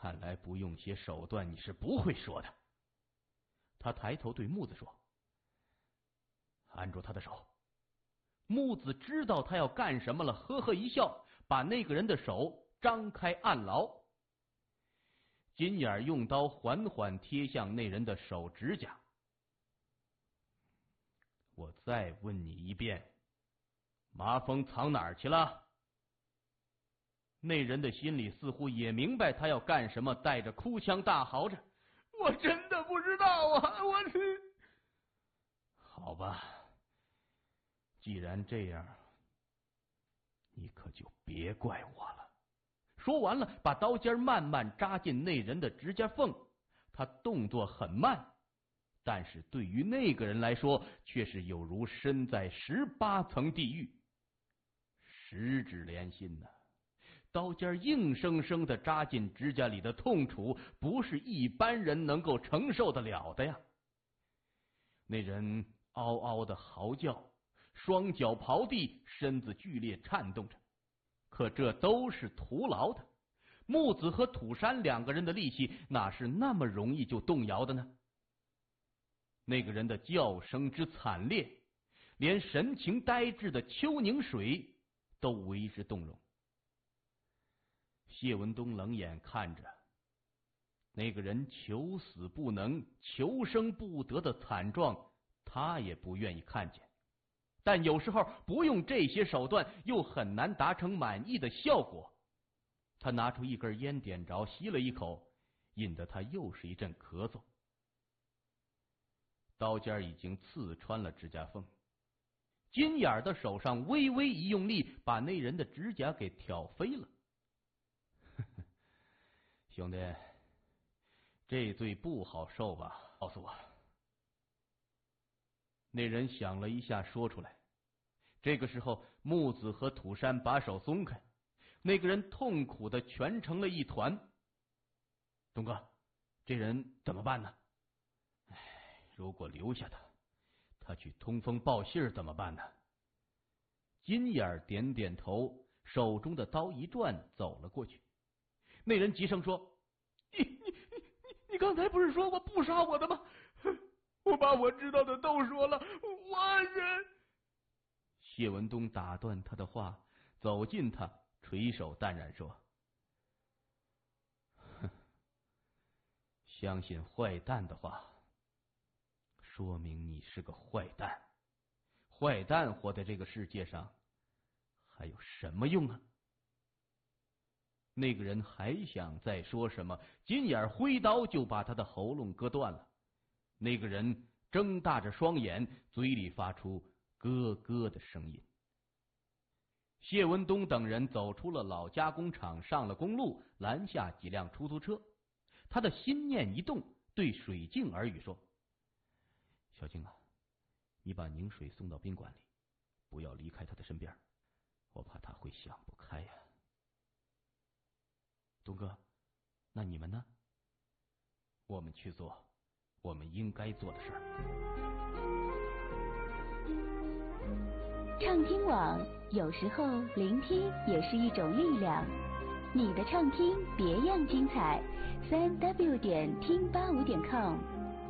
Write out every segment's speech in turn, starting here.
看来不用些手段你是不会说的。他抬头对木子说：“按住他的手。”木子知道他要干什么了，呵呵一笑，把那个人的手张开按牢。金眼用刀缓缓贴向那人的手指甲。我再问你一遍，麻风藏哪儿去了？那人的心里似乎也明白他要干什么，带着哭腔大嚎着：“我真的不知道啊！我是……好吧，既然这样，你可就别怪我了。”说完了，把刀尖慢慢扎进那人的指甲缝。他动作很慢，但是对于那个人来说，却是有如身在18层地狱。十指连心呐！刀尖硬生生的扎进指甲里的痛楚，不是一般人能够承受得了的呀。那人嗷嗷的嚎叫，双脚刨地，身子剧烈颤动着。可这都是徒劳的。木子和土山两个人的力气，哪是那么容易就动摇的呢？那个人的叫声之惨烈，连神情呆滞的邱宁水都为之动容。谢文东冷眼看着那个人求死不能、求生不得的惨状，他也不愿意看见。但有时候不用这些手段，又很难达成满意的效果。他拿出一根烟点着，吸了一口，引得他又是一阵咳嗽。刀尖已经刺穿了指甲缝，金眼的手上微微一用力，把那人的指甲给挑飞了。兄弟，这罪不好受吧？告诉我。那人想了一下，说出来。这个时候，木子和土山把手松开，那个人痛苦的蜷成了一团。东哥，这人怎么办呢？如果留下他去通风报信怎么办呢？金眼点点头，手中的刀一转，走了过去。那人急声说：“你刚才不是说过不杀我的吗？我把我知道的都说了，我是……”谢文东打断他的话，走近他，垂手淡然说：“相信坏蛋的话，说明你是个坏蛋。坏蛋活在这个世界上，还有什么用啊？”那个人还想再说什么，金眼挥刀就把他的喉咙割断了。那个人睁大着双眼，嘴里发出咯咯的声音。谢文东等人走出了老加工厂，上了公路，拦下几辆出租车。他的心念一动，对水镜耳语说：“小静啊，你把宁水送到宾馆里，不要离开他的身边，我怕他会想不开呀。”东哥，那你们呢？我们去做我们应该做的事儿。 畅听网，有时候聆听也是一种力量。你的畅听别样精彩，3w 点听85点com。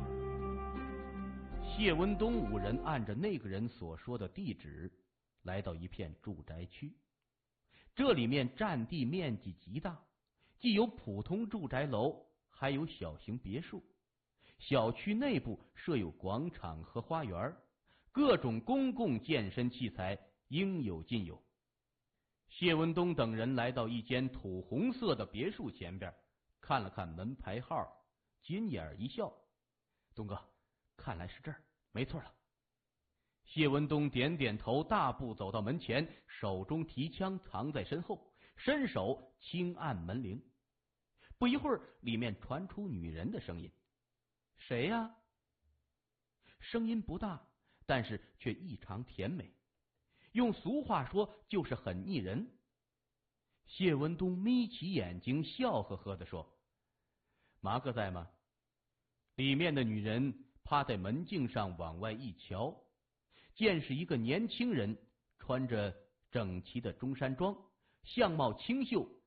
谢文东五人按着那个人所说的地址，来到一片住宅区。这里面占地面积极大，既有普通住宅楼，还有小型别墅。小区内部设有广场和花园，各种公共健身器材应有尽有。谢文东等人来到一间土红色的别墅前边，看了看门牌号，金眼一笑：“东哥，看来是这儿，没错了。”谢文东点点头，大步走到门前，手中提枪藏在身后，伸手轻按门铃。不一会儿，里面传出女人的声音：“谁呀？”声音不大，但是却异常甜美，用俗话说就是很腻人。谢文东眯起眼睛，笑呵呵地说：“马哥在吗？”里面的女人趴在门镜上往外一瞧，见是一个年轻人，穿着整齐的中山装，相貌清秀，